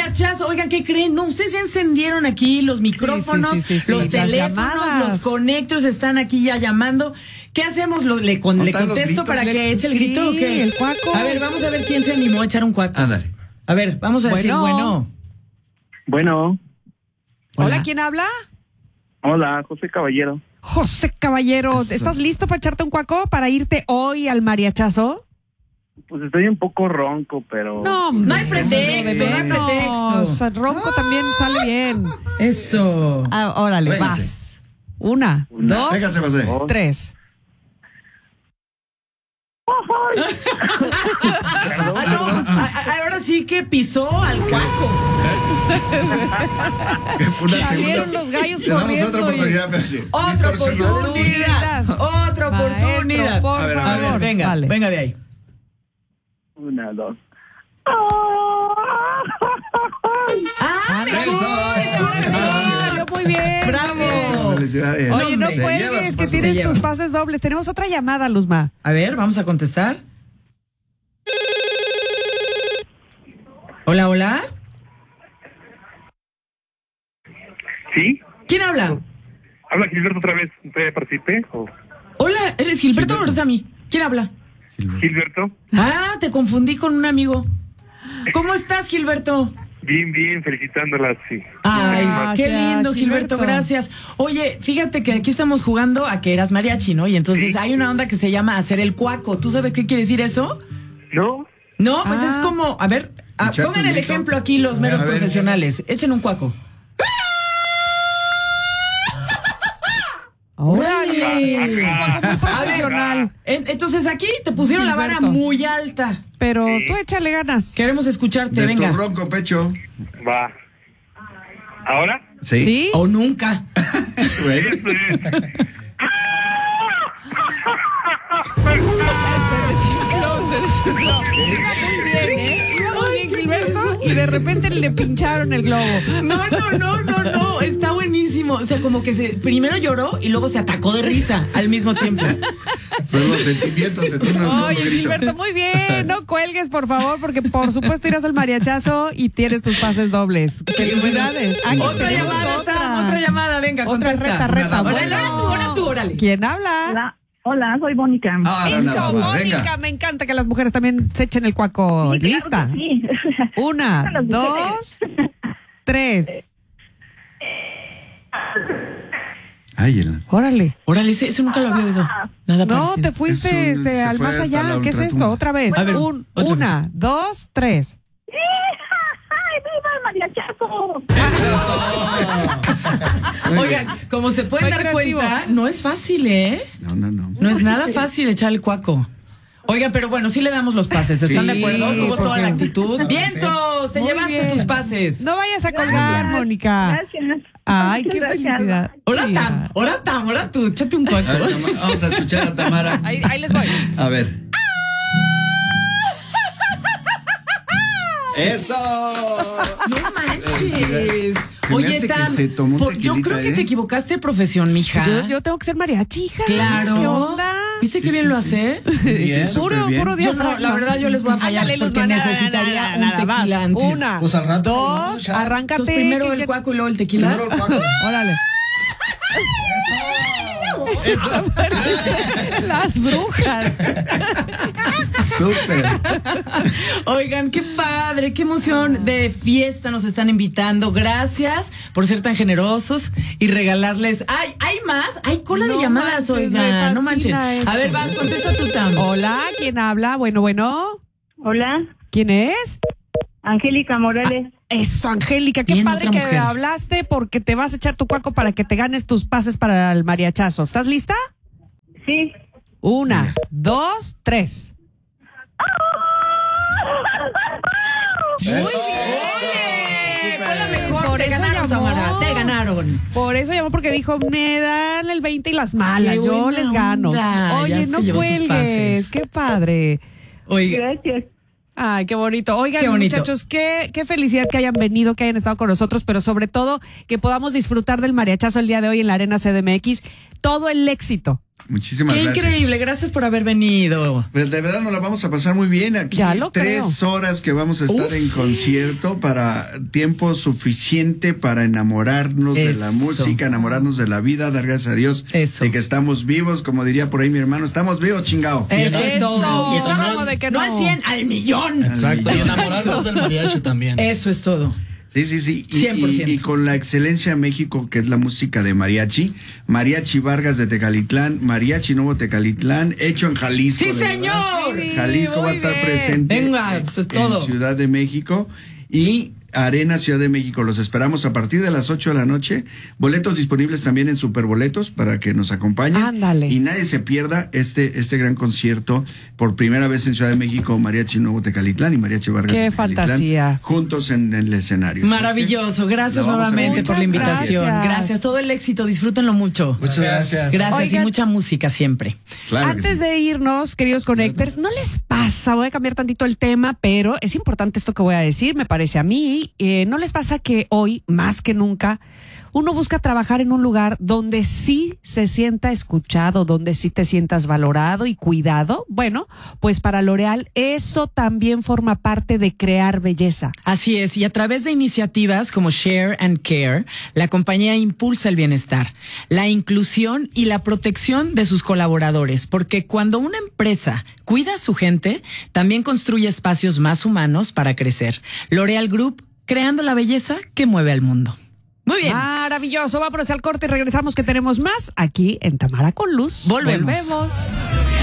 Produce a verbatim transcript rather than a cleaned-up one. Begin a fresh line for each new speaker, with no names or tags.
mariachazo. Oigan, ¿qué creen? No, ustedes ya encendieron aquí los micrófonos, sí, sí, sí, sí,
las
los teléfonos,
llamadas.
los conectores están aquí ya llamando. ¿Qué hacemos? ¿Lo, le, con, ¿Le contesto para que eche el grito
sí,
o qué?
El cuaco.
A ver, vamos a ver quién se animó a echar un cuaco.
Ándale.
A ver, vamos a
Bueno.
decir bueno.
Bueno.
Hola,
Hola.
¿quién habla?
Hola, José Caballero.
José Caballero,
Eso.
¿estás listo para echarte un cuaco para irte hoy al mariachazo?
Pues estoy un poco ronco, pero...
No,
No hay pretexto, no hay pretexto.
O sea, ronco también sale bien.
Eso.
Ah, órale,
Véngase.
vas. Una,
Una.
dos,
Véngase, José.
Dos.
tres.
Ah, no, a- a- ahora sí que pisó al cuaco.
Una
Salieron
segunda.
los gallos
Le damos
corriendo
otra
y-
oportunidad, pero sí.
Otra
Distorsionó.
oportunidad. Otra
Maestro,
oportunidad.
por
A ver, a
A
favor.
ver, venga,
Vale.
venga de ahí.
Una, dos.
¡Ah, me
Eso.
gusta!
Salió muy bien.
¡Bravo!
Felicidades.
Oye, no
Se lleva
cuelgues,
su
que
paso.
tienes
Se lleva.
tus pases dobles. Tenemos otra llamada, Luzma.
A ver, vamos a contestar. Hola, hola.
¿Sí?
¿Quién habla?
Habla Gilberto otra vez. ¿Te participé? ¿O
Hola, ¿eres Gilberto o Rosami? ¿Quién habla?
Gilberto?
Ah, te confundí con un amigo. ¿Cómo estás, Gilberto?
Bien, bien, felicitándolas, sí.
Ay,
Gracias,
qué lindo, Gilberto,
Gilberto.
gracias. Oye, fíjate que aquí estamos jugando a que eras mariachi, ¿no? Y entonces
Sí.
hay una onda que se llama hacer el cuaco. ¿Tú sabes qué quiere decir eso?
¿No?
No, pues
Ah.
es como, a ver, a-
Echarte
pongan
un
el
grito.
ejemplo aquí los meros
A ver.
profesionales. Echen un cuaco. ¡Órale!
Es un cuaco muy profesional.
En- Entonces aquí te pusieron la vara
Gilberto.
muy alta.
Pero
Sí.
tú échale ganas.
Queremos escucharte,
De
venga.
tu ronco pecho.
Va. ¿Ahora?
Sí.
¿Sí?
O nunca.
Bueno.
Eso es.
Se desinfló, se desinfló. Iba muy bien, ¿eh? Iba muy bien, Gilberto. Y de repente le pincharon el globo.
No, no, no, no, no. Está buenísimo. O sea, como que se primero lloró y luego se atacó de risa al mismo tiempo.
Son los sentimientos en un solo
Oye,
grito.
Gilberto, muy bien. No cuelgues, por favor, porque por supuesto irás al mariachazo y tienes tus pases dobles. Felicidades. Aquí
Otra
tenemos
llamada,
otra.
Tam, otra llamada, venga,
Otra
contesta.
reta, reta.
Órale, ahora tú, ahora tú, órale.
¿Quién habla?
Hola, hola, soy Mónica.
Ah, no,
Eso,
no, no,
Mónica,
venga.
me encanta que las mujeres también se echen el cuaco.
Sí, claro
¿Lista?
que sí.
Una,
Las
dos,
mujeres.
tres.
Ay, el...
Órale.
Órale, ese, ese nunca lo había oído. Nada
No,
parecido.
te fuiste
Es un-
este,
se
al
fue
más
hasta
allá.
la
¿Qué es esto?
ultratumba.
Otra vez.
A ver,
Un,
otra
una,
vez.
dos, tres.
¡Ay, viva el mariachazo!
Muy
Oigan,
bien.
como se pueden
Muy
dar
creativo.
cuenta, no es fácil, ¿eh?
No, no, no.
No es nada fácil echar el cuaco. Oigan, pero bueno, sí le damos los pases. ¿Están
Sí,
de acuerdo? Tuvo toda
porque-
la actitud. ¡Vientos! Te
Muy
llevaste
bien.
tus pases.
No vayas a colgar, Mónica.
Gracias.
Ay,
Muchas
qué
gracias.
felicidad.
Ahora
Sí.
Tam, ahora Tam, ahora tú, échate un cuaco.
A ver, Tama- vamos a escuchar a Tamara.
Ahí, ahí les voy.
A ver. ¡Eso!
No manches.
Se me
Oye,
hace que
Tam,
se tomó un
por- yo
tequilita,
creo que
¿eh?
te equivocaste de profesión, mija.
Yo, yo tengo que ser mariachi, hija.
Claro.
¿Qué onda?
¿Viste qué
Sí,
bien
sí,
lo
sí.
hace?
Bien,
Puro,
súper bien.
puro
Yo
diafragma.
no, la verdad yo les voy a fallar
Ándale,
porque
Luzma, nada,
necesitaría
nada,
un
nada, vas.
tequila antes.
Una,
Pues al rato,
dos,
¿no? Ya.
arráncate.
Entonces primero
que-
el
que-
cuaco y luego el tequila.
Primero el Paco.
Órale.
Eso.
Las brujas.
Súper.
Oigan, qué padre, qué emoción de fiesta nos están invitando. Gracias por ser tan generosos y regalarles. ¡Ay, hay más! ¡Hay cola de
No
llamadas,
manches, me
oigan! No manchen.
fascina esto.
A ver, vas, contesta tu Tam.
Hola, ¿quién habla? Bueno, bueno.
Hola,
¿Quién es?
Angélica Morales.
Eso, Angélica, qué
Bien,
padre
otra
que
mujer.
hablaste porque te vas a echar tu cuaco para que te ganes tus pases para el mariachazo. ¿Estás lista?
Sí.
Una, dos, tres.
Muy bien. Fue la mejor.
Por
te
eso
ganaron,
llamó.
Tamara. Te ganaron.
Por eso llamó, porque dijo, me dan el veinte y las malas,
Qué
yo
buena
les gano.
onda.
Oye,
Ya se
no
llevó sus
cuelgues,
pases.
qué padre.
Oiga,
Gracias.
Ay, qué bonito. Oigan,
Qué bonito.
muchachos, qué, qué felicidad que hayan venido, que hayan estado con nosotros, pero sobre todo que podamos disfrutar del mariachazo el día de hoy en la Arena C D M X. Todo el éxito
Muchísimas
Qué
gracias.
increíble, gracias por haber venido.
Pues de verdad nos la vamos a pasar muy bien aquí.
Ya lo
Tres
creo.
horas que vamos a estar
Uf.
en concierto para tiempo suficiente para enamorarnos de la
Eso.
música, enamorarnos de la vida, dar gracias a Dios
Eso.
de que estamos vivos, como diría por ahí mi hermano, estamos vivos, chingao.
Eso es
Eso.
todo.
Y
Estamos-
estamos de que
no
no.
al cien, al millón.
Exacto. Y enamorarnos del mariachi también.
Eso es todo.
Sí, sí, sí. Y,
cien por ciento.
y- y con la excelencia de México, que es la música de mariachi, Mariachi Vargas de Tecalitlán, Mariachi Nuevo Tecalitlán, hecho en Jalisco.
¡Sí,
de verdad.
señor!
Sí,
Jalisco va a
muy
estar
bien.
presente
Venga,
en,
eso es todo.
en Ciudad de México y Arena Ciudad de México. Los esperamos a partir de las ocho de la noche. Boletos disponibles también en Superboletos para que nos acompañen.
Ándale.
Y nadie se pierda este, este gran concierto por primera vez en Ciudad de México, Mariachi Nuevo Tecalitlán y Mariachi Vargas
Qué
de Tecalitlán,
fantasía.
juntos en el escenario.
Maravilloso, gracias
La vamos a
nuevamente por la
Muchas
invitación.
gracias.
Gracias, todo el éxito, disfrútenlo mucho.
Muchas gracias.
Gracias
Oigan.
y mucha música siempre.
Claro que
Antes
sí.
de irnos, queridos Connectors, ¿no les pasa? Voy a cambiar tantito el tema, pero es importante esto que voy a decir, me parece a mí. Eh, ¿No les pasa que hoy, más que nunca, uno busca trabajar en un lugar donde sí se sienta escuchado, donde sí te sientas valorado y cuidado? Bueno, pues para L'Oréal eso también forma parte de crear belleza.
Así es, y a través de iniciativas como Share and Care, la compañía impulsa el bienestar, la inclusión y la protección de sus colaboradores, porque cuando una empresa cuida a su gente, también construye espacios más humanos para crecer. L'Oréal Group, creando la belleza que mueve al mundo. Muy bien.
Maravilloso, vámonos al corte y regresamos que tenemos más aquí en Tamara con Luz.
Volvemos.
Volvemos.